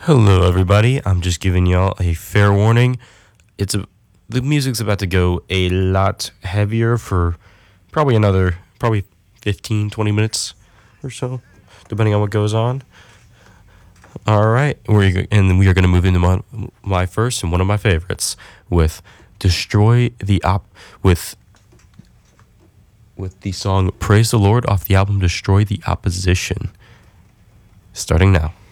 Hello, everybody. I'm just giving y'all a fair warning. The music's about to go a lot heavier for probably 15, 20 minutes or so, depending on what goes on. All right, and then we are going to move into my first and one of my favorites with "Destroy the Op" with the song "Praise the Lord" off the album "Destroy the Opposition." Starting now.